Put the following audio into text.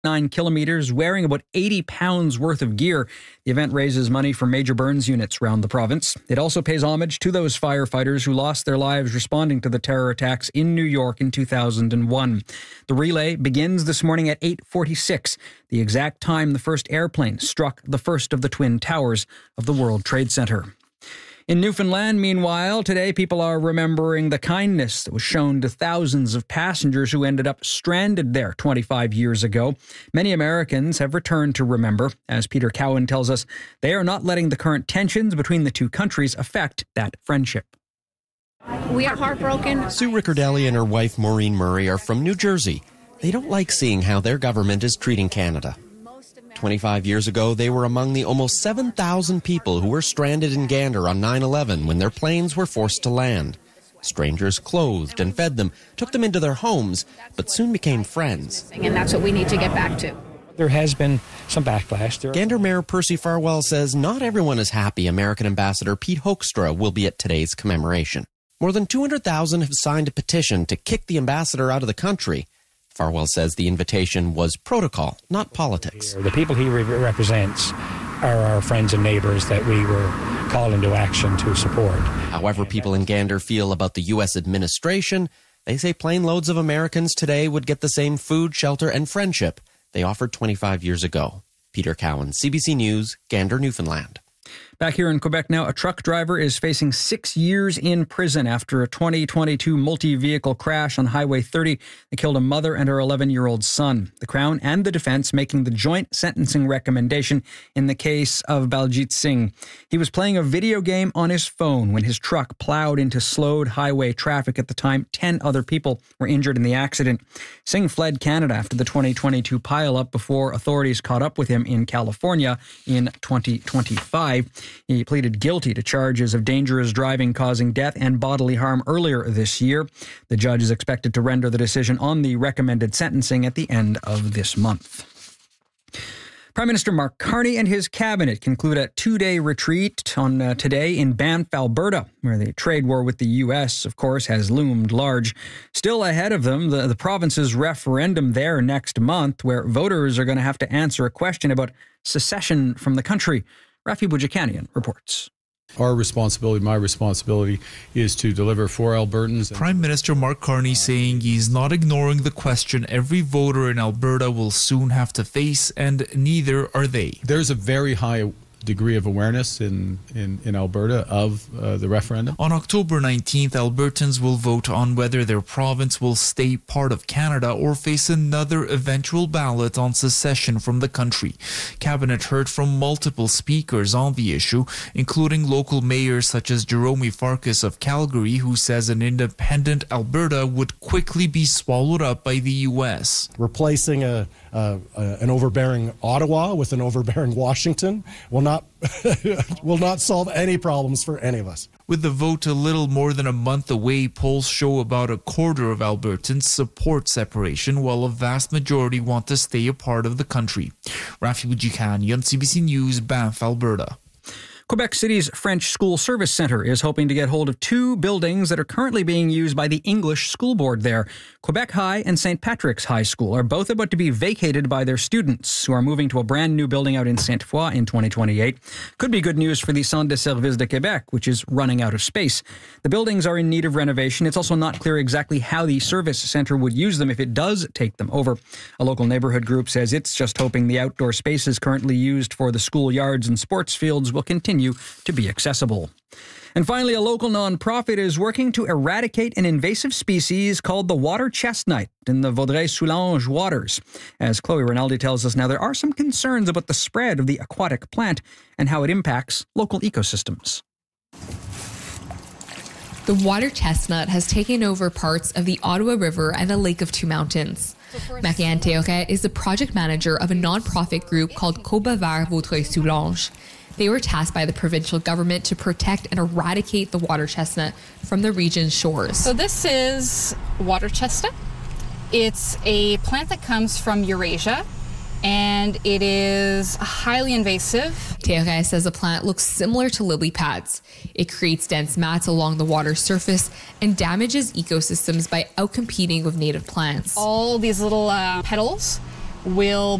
9 kilometers, wearing about 80 pounds worth of gear. The event raises money for major burns units around the province. It also pays homage to those firefighters who lost their lives responding to the terror attacks in New York in 2001. The relay begins this morning at 8:46, the exact time the first airplane struck the first of the twin towers of the World Trade Center. In Newfoundland, meanwhile, today people are remembering the kindness that was shown to thousands of passengers who ended up stranded there 25 years ago. Many Americans have returned to remember. As Peter Cowan tells us, they are not letting the current tensions between the two countries affect that friendship. We are heartbroken. Sue Riccardelli and her wife Maureen Murray are from New Jersey. They don't like seeing how their government is treating Canada. 25 years ago, they were among the almost 7,000 people who were stranded in Gander on 9/11 when their planes were forced to land. Strangers clothed and fed them, took them into their homes, but soon became friends. And that's what we need to get back to. There has been some backlash. Gander Mayor Percy Farwell says not everyone is happy American Ambassador Pete Hoekstra will be at today's commemoration. More than 200,000 have signed a petition to kick the ambassador out of the country. Farwell says the invitation was protocol, not politics. The people he represents are our friends and neighbours that we were called into action to support. However people in Gander feel about the U.S. administration, they say plane loads of Americans today would get the same food, shelter, and friendship they offered 25 years ago. Peter Cowan, CBC News, Gander, Newfoundland. Back here in Quebec now, a truck driver is facing 6 years in prison after a 2022 multi-vehicle crash on Highway 30 that killed a mother and her 11-year-old son. The Crown and the defense making the joint sentencing recommendation in the case of Baljit Singh. He was playing a video game on his phone when his truck plowed into slowed highway traffic. At the time, 10 other people were injured in the accident. Singh fled Canada after the 2022 pileup before authorities caught up with him in California in 2025. He pleaded guilty to charges of dangerous driving causing death and bodily harm earlier this year. The judge is expected to render the decision on the recommended sentencing at the end of this month. Prime Minister Mark Carney and his cabinet conclude a 2-day retreat on today in Banff, Alberta, where the trade war with the U.S., of course, has loomed large. Still ahead of them, the province's referendum there next month, where voters are going to have to answer a question about secession from the country. Rafi Boudjikanian reports. Our responsibility, my responsibility, is to deliver for Albertans. Prime Minister Mark Carney saying he's not ignoring the question every voter in Alberta will soon have to face, and neither are they. There's a very high degree of awareness in Alberta of the referendum. On October 19th, Albertans will vote on whether their province will stay part of Canada or face another eventual ballot on secession from the country. Cabinet heard from multiple speakers on the issue, including local mayors such as Jerome Farkas of Calgary, who says an independent Alberta would quickly be swallowed up by the U.S. Replacing an overbearing Ottawa with an overbearing Washington will not solve any problems for any of us. With the vote a little more than a month away, polls show about a quarter of Albertans support separation, while a vast majority want to stay a part of the country. Rafi Boudjikanian, CBC News, Banff, Alberta. Quebec City's French School Service Centre is hoping to get hold of 2 buildings that are currently being used by the English School Board there. Quebec High and St. Patrick's High School are both about to be vacated by their students, who are moving to a brand new building out in Sainte-Foy in 2028. Could be good news for the Centre de Services de Québec, which is running out of space. The buildings are in need of renovation. It's also not clear exactly how the service centre would use them if it does take them over. A local neighbourhood group says it's just hoping the outdoor spaces currently used for the schoolyards and sports fields will continue to be accessible. And finally, a local nonprofit is working to eradicate an invasive species called the water chestnut in the Vaudreuil-Soulanges waters. As Chloe Rinaldi tells us now, there are some concerns about the spread of the aquatic plant and how it impacts local ecosystems. The water chestnut has taken over parts of the Ottawa River and the Lake of Two Mountains. Marianne Théoret is the project manager of a nonprofit group called Coba Vert Vaudreuil-Soulanges. They were tasked by the provincial government to protect and eradicate the water chestnut from the region's shores. So this is water chestnut. It's a plant that comes from Eurasia, and it is highly invasive. Théoret says the plant looks similar to lily pads. It creates dense mats along the water surface and damages ecosystems by outcompeting with native plants. All these little petals will